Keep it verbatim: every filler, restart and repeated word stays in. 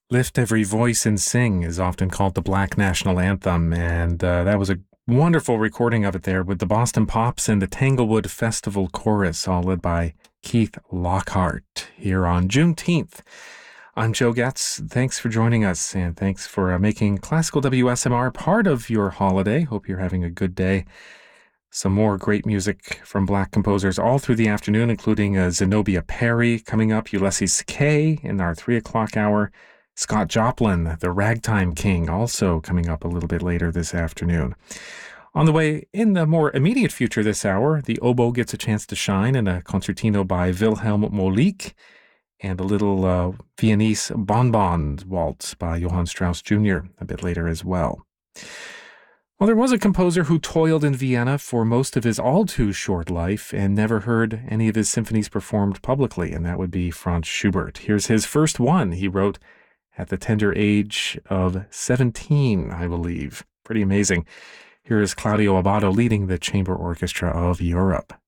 Lift Every Voice and Sing is often called the Black National Anthem, and uh, that was a wonderful recording of it there with the Boston Pops and the Tanglewood Festival Chorus, all led by Keith Lockhart here on Juneteenth. I'm Joe Getz. Thanks for joining us, and thanks for uh, making Classical W S M R part of your holiday. Hope you're having a good day. Some more great music from Black composers all through the afternoon, including uh, Zenobia Perry coming up, Ulysses Kay in our three o'clock hour, Scott Joplin, the Ragtime King, also coming up a little bit later this afternoon. On the way, in the more immediate future this hour, the oboe gets a chance to shine in a concertino by Wilhelm Molik and a little uh, Viennese bonbon waltz by Johann Strauss Junior a bit later as well. Well, there was a composer who toiled in Vienna for most of his all-too-short life and never heard any of his symphonies performed publicly, and that would be Franz Schubert. Here's his first one he wrote at the tender age of seventeen, I believe. Pretty amazing. Here is Claudio Abbado leading the Chamber Orchestra of Europe.